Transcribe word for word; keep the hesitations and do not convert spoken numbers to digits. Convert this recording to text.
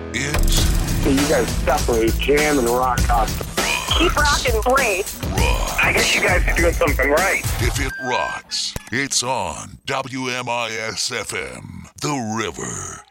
It's... So you guys separate jam and rock concert. Keep rocking, Brace. Rock. I guess you guys are doing something right. If it rocks, it's on W M I S F M, The River.